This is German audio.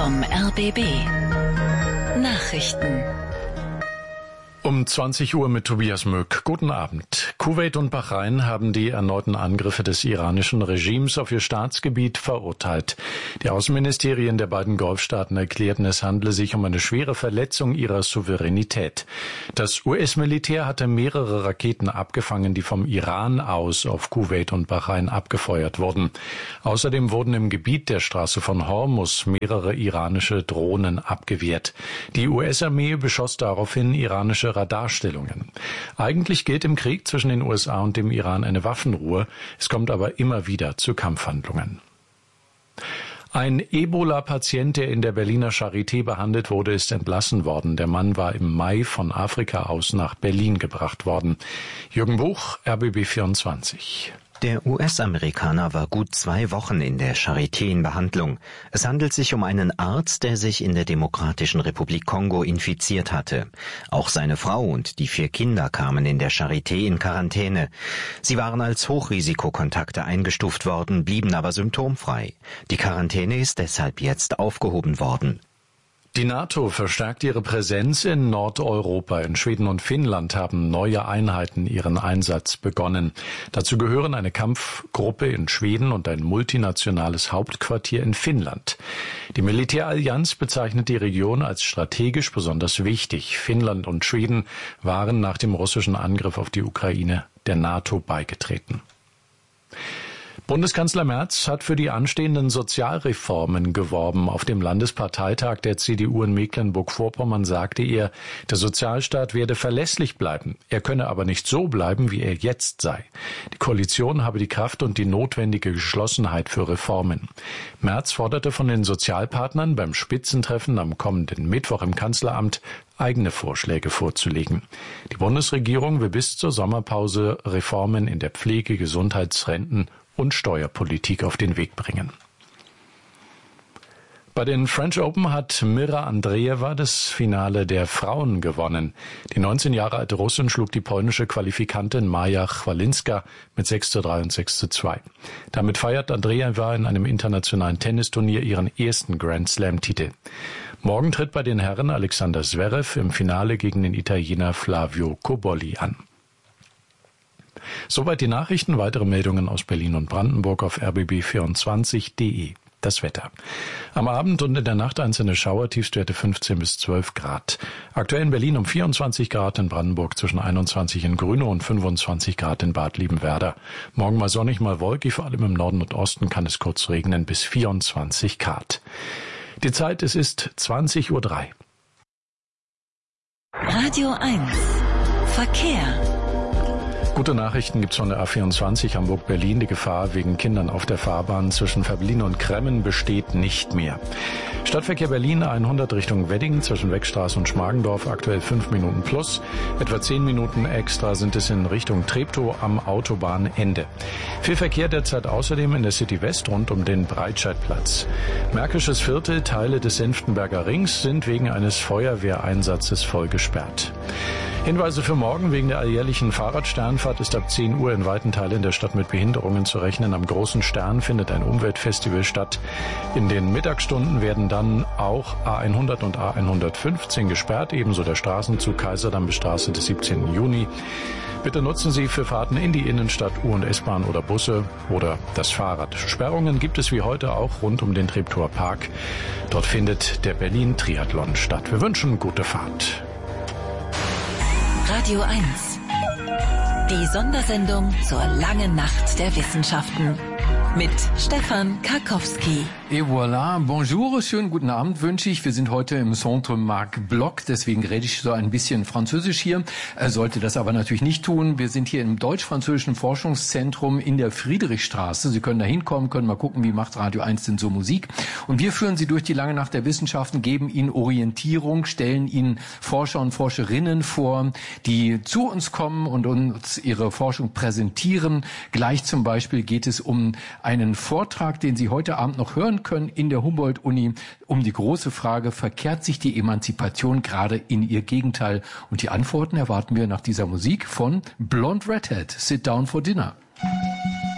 vom RBB. Nachrichten. Um 20 Uhr mit Tobias Möck. Guten Abend. Kuwait und Bahrain haben die erneuten Angriffe des iranischen Regimes auf ihr Staatsgebiet verurteilt. Die Außenministerien der beiden Golfstaaten erklärten, es handle sich um eine schwere Verletzung ihrer Souveränität. Das US-Militär hatte mehrere Raketen abgefangen, die vom Iran aus auf Kuwait und Bahrain abgefeuert wurden. Außerdem wurden im Gebiet der Straße von Hormuz mehrere iranische Drohnen abgewehrt. Die US-Armee beschoss daraufhin iranische Radarstellungen. Eigentlich gilt im Krieg zwischen den USA und dem Iran eine Waffenruhe. Es kommt aber immer wieder zu Kampfhandlungen. Ein Ebola-Patient, der in der Berliner Charité behandelt wurde, ist entlassen worden. Der Mann war im Mai von Afrika aus nach Berlin gebracht worden. Jürgen Buch, RBB 24. Der US-Amerikaner war gut 2 Wochen in der Charité in Behandlung. Es handelt sich um einen Arzt, der sich in der Demokratischen Republik Kongo infiziert hatte. Auch seine Frau und die 4 Kinder kamen in der Charité in Quarantäne. Sie waren als Hochrisikokontakte eingestuft worden, blieben aber symptomfrei. Die Quarantäne ist deshalb jetzt aufgehoben worden. Die NATO verstärkt ihre Präsenz in Nordeuropa. In Schweden und Finnland haben neue Einheiten ihren Einsatz begonnen. Dazu gehören eine Kampfgruppe in Schweden und ein multinationales Hauptquartier in Finnland. Die Militärallianz bezeichnet die Region als strategisch besonders wichtig. Finnland und Schweden waren nach dem russischen Angriff auf die Ukraine der NATO beigetreten. Bundeskanzler Merz hat für die anstehenden Sozialreformen geworben. Auf dem Landesparteitag der CDU in Mecklenburg-Vorpommern sagte er, der Sozialstaat werde verlässlich bleiben. Er könne aber nicht so bleiben, wie er jetzt sei. Die Koalition habe die Kraft und die notwendige Geschlossenheit für Reformen. Merz forderte von den Sozialpartnern beim Spitzentreffen am kommenden Mittwoch im Kanzleramt eigene Vorschläge vorzulegen. Die Bundesregierung will bis zur Sommerpause Reformen in der Pflege, Gesundheitsrenten und Steuerpolitik auf den Weg bringen. Bei den French Open hat Mira Andreeva das Finale der Frauen gewonnen. Die 19 Jahre alte Russin schlug die polnische Qualifikantin Maja Chwalinska mit 6:3 und 6:2. Damit feiert Andreeva in einem internationalen Tennisturnier ihren ersten Grand Slam-Titel. Morgen tritt bei den Herren Alexander Zverev im Finale gegen den Italiener Flavio Cobolli an. Soweit die Nachrichten. Weitere Meldungen aus Berlin und Brandenburg auf rbb24.de. Das Wetter. Am Abend und in der Nacht einzelne Schauer, Tiefstwerte 15 bis 12 Grad. Aktuell in Berlin um 24 Grad, in Brandenburg zwischen 21 in Grünow und 25 Grad in Bad Liebenwerda. Morgen mal sonnig, mal wolkig, vor allem im Norden und Osten kann es kurz regnen bis 24 Grad. Die Zeit, es ist 20:03 Uhr. Radio 1. Verkehr. Gute Nachrichten gibt's von der A24 Hamburg-Berlin. Die Gefahr wegen Kindern auf der Fahrbahn zwischen Verblin und Kremmen besteht nicht mehr. Stadtverkehr Berlin 100 Richtung Wedding zwischen Weckstraße und Schmargendorf aktuell 5 Minuten plus. Etwa 10 Minuten extra sind es in Richtung Treptow am Autobahnende. Viel Verkehr derzeit außerdem in der City West rund um den Breitscheidplatz. Märkisches Viertel, Teile des Senftenberger Rings sind wegen eines Feuerwehreinsatzes voll gesperrt. Hinweise für morgen: wegen der alljährlichen Fahrradsternfahrt ist ab 10 Uhr in weiten Teilen der Stadt mit Behinderungen zu rechnen. Am Großen Stern findet ein Umweltfestival statt. In den Mittagsstunden werden dann auch A100 und A115 gesperrt, ebenso der Straßenzug Kaiserdamm-Straße des 17. Juni. Bitte nutzen Sie für Fahrten in die Innenstadt U- und S-Bahn oder Busse oder das Fahrrad. Sperrungen gibt es wie heute auch rund um den Treptower Park. Dort findet der Berlin-Triathlon statt. Wir wünschen gute Fahrt. Radio 1. Die Sondersendung zur langen Nacht der Wissenschaften. Mit Stefan Karkowski. Et voilà, bonjour, schönen guten Abend wünsche ich. Wir sind heute im Centre Marc Bloch, deswegen rede ich so ein bisschen Französisch hier. Sollte das aber natürlich nicht tun. Wir sind hier im Deutsch-Französischen Forschungszentrum in der Friedrichstraße. Sie können da hinkommen, können mal gucken, wie macht Radio 1 denn so Musik. Und wir führen Sie durch die lange Nacht der Wissenschaften, geben Ihnen Orientierung, stellen Ihnen Forscher und Forscherinnen vor, die zu uns kommen und uns ihre Forschung präsentieren. Gleich zum Beispiel geht es um einen Vortrag, den Sie heute Abend noch hören können in der Humboldt-Uni, um die große Frage: Verkehrt sich die Emanzipation gerade in ihr Gegenteil? Und die Antworten erwarten wir nach dieser Musik von Blonde Redhead. Sit down for dinner.